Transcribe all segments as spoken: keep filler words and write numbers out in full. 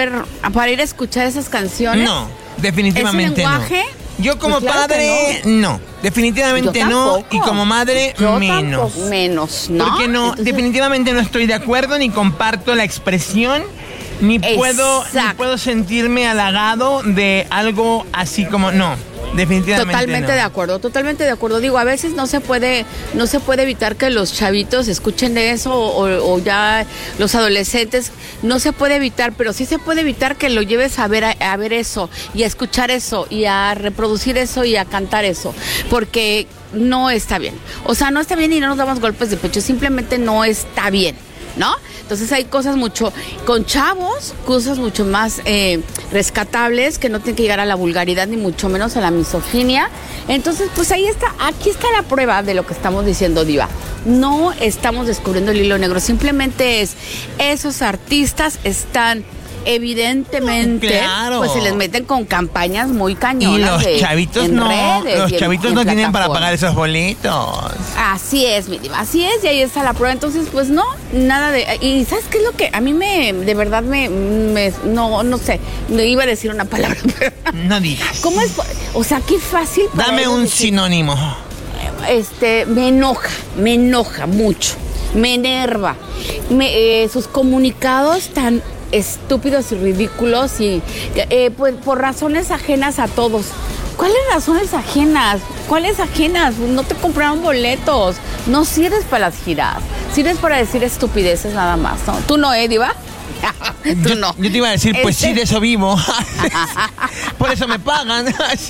ver, para ir a escuchar esas canciones? No, definitivamente ¿Ese lenguaje? no. Yo como Pues claro padre, no. no. Definitivamente Yo no. tampoco. Y como madre, Yo menos. tampoco, menos, ¿no? Porque no, Entonces, definitivamente no estoy de acuerdo, ni comparto la expresión, ni puedo, ni puedo sentirme halagado de algo así como, no. Definitivamente totalmente no. de acuerdo, totalmente de acuerdo. Digo, a veces no se puede, no se puede evitar que los chavitos escuchen eso o, o ya los adolescentes, no se puede evitar, pero sí se puede evitar que lo lleves a ver a, a ver eso y a escuchar eso y a reproducir eso y a cantar eso, porque no está bien. O sea, no está bien y no nos damos golpes de pecho, simplemente no está bien, ¿no? Entonces hay cosas mucho, con chavos, cosas mucho más eh, rescatables que no tienen que llegar a la vulgaridad ni mucho menos a la misoginia. Entonces, pues ahí está, aquí está la prueba de lo que estamos diciendo, Diva. No estamos descubriendo el hilo negro, simplemente es, esos artistas están evidentemente, claro, pues se les meten con campañas muy cañonas. Y los de, chavitos no, redes, los y en, chavitos y en no tienen para plataformas. pagar esos boletos. Así es, mi diva, así es, y ahí está la prueba. Entonces, pues no, nada de... Y ¿sabes qué es lo que a mí me, de verdad me, me no, no sé, me iba a decir una palabra, pero... No digas. ¿Cómo es? O sea, qué fácil para Dame ellos un decir, sinónimo. Este, me enoja, me enoja mucho, me enerva. Me, eh, sus comunicados tan estúpidos y ridículos y eh, pues por razones ajenas a todos. ¿Cuáles razones ajenas? ¿Cuáles ajenas? No te compraron boletos. No sirves para las giras. Sirves para decir estupideces nada más, ¿no? ¿Tú no, eh, Diva? Tú yo, no. yo te iba a decir, pues Este... sí, de eso vivo. Por eso me pagan.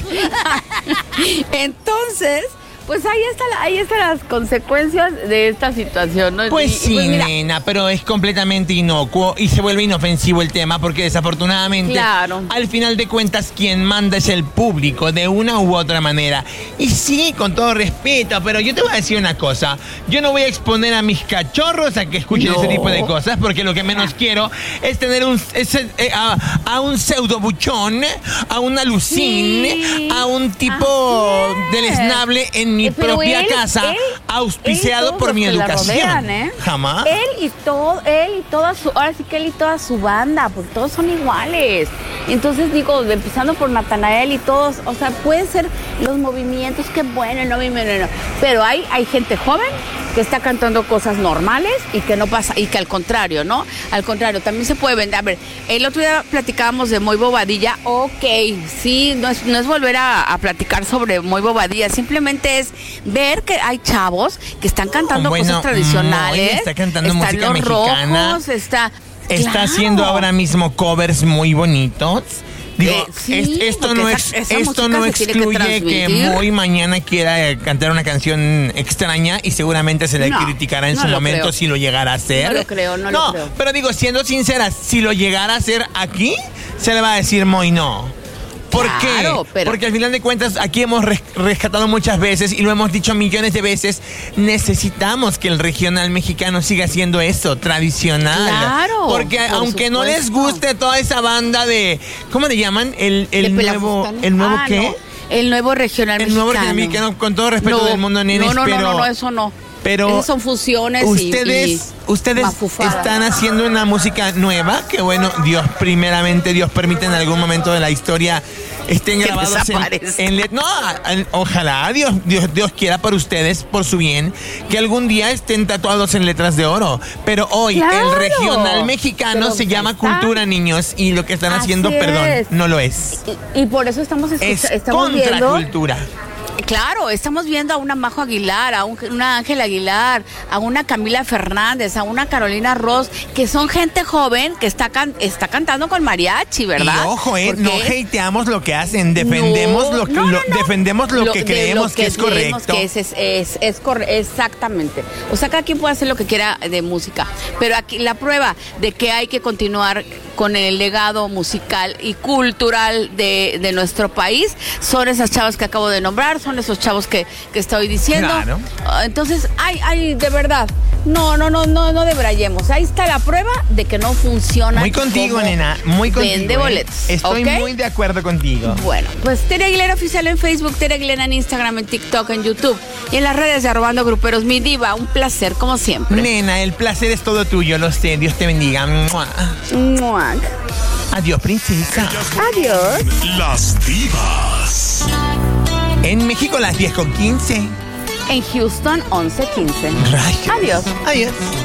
Entonces, pues ahí está, ahí están las consecuencias de esta situación, ¿no? Pues Y- y sí, pues mira, nena, pero es completamente inocuo y se vuelve inofensivo el tema porque desafortunadamente, Claro. al final de cuentas, quien manda es el público de una u otra manera. Y sí, con todo respeto, pero yo te voy a decir una cosa. Yo no voy a exponer a mis cachorros a que escuchen No. ese tipo de cosas porque lo que menos quiero es tener un, ese, eh, a, a un pseudo buchón, a un alucín, Sí. a un tipo Así es. deleznable en mi Eh, pero propia él- casa, él- auspiciado él y por todos mi los que la educación. rodean, ¿eh? Jamás. Él y todo, él y toda su, ahora sí que él y toda su banda, porque todos son iguales. Entonces digo, empezando por Natanael y todos, o sea, pueden ser los movimientos, qué bueno, no, no, no, no. Pero hay, hay gente joven que está cantando cosas normales y que no pasa, y que al contrario, ¿no? Al contrario, también se puede vender. A ver, el otro día platicábamos de Moy Bobadilla, ok, sí, no es, no es volver a, a platicar sobre Moy Bobadilla, simplemente es ver que hay chavos que están cantando Bueno, cosas tradicionales. Moy está cantando están música los mexicana. Rojos, está... Está Claro. haciendo ahora mismo covers muy bonitos. Digo, Eh, sí, es- esto porque no, esa- ex- esa esto música no se tiene que excluye que, transmitir. Moy mañana quiera eh, cantar una canción extraña y seguramente se le No, criticará en no su lo momento creo. si lo llegara a hacer. No lo creo, no lo creo. Pero digo, siendo sincera, si lo llegara a hacer aquí, se le va a decir Moy no. ¿Por Claro, qué? pero- Porque al final de cuentas aquí hemos res- rescatado muchas veces y lo hemos dicho millones de veces, necesitamos que el regional mexicano siga siendo eso, tradicional. Claro, Porque por aunque no les supuesto. guste toda esa banda de, ¿cómo le llaman? El, el ¿De nuevo, Pelafustán? el nuevo Ah, qué? no, el nuevo regional El mexicano. nuevo regional mexicano, con todo respeto No, del mundo, nenes, no, no, pero no, no, no, eso no. pero Esas son fusiones y- ustedes, y ustedes mafufadas. están haciendo una música nueva, que bueno, Dios primeramente, Dios permite en algún momento de la historia estén Que grabados en, desaparezca. en let- no, en- ojalá Dios, Dios, Dios quiera por ustedes, por su bien, que algún día estén tatuados en letras de oro. Pero hoy Claro. el regional mexicano Pero se llama está. cultura, niños, y lo que están Así haciendo, perdón, es. no lo es. Y, y por eso estamos escucha- Es estamos viendo. contracultura. Claro, estamos viendo a una Majo Aguilar, a un- una Ángela Aguilar, a una Camila Fernández, a una Carolina Ross, que son gente joven que está can- está cantando con mariachi, ¿verdad? Y ojo, eh, Porque no hateamos lo que hacen, defendemos No, lo que no, no, lo- no. defendemos lo, que de creemos que, es creemos correcto. que es, es, es, es corre- exactamente. O sea, cada quien puede hacer lo que quiera de música. Pero aquí la prueba de que hay que continuar con el legado musical y cultural de, de nuestro país son esas chavas que acabo de nombrar, son esos chavos que, que estoy diciendo. Claro. Ah, Entonces, ay, ay, de verdad. No, no, no, no, no debrayemos. Ahí está la prueba de que no funciona. Muy contigo, como nena, muy contigo. Vende eh. boletos. Estoy ¿ok? muy de acuerdo contigo. Bueno, pues Tere Aguilera Oficial en Facebook, Tere Aguilera en Instagram, en TikTok, en YouTube y en las redes de Arrobando Gruperos. Mi diva, un placer como siempre. Nena, el placer es todo tuyo, lo sé. Dios te bendiga. ¡Mua! Muac. Adiós, princesa. Adiós. Las Divas. En México las diez con quince. En Houston, once quince. Rayos. Adiós. Adiós.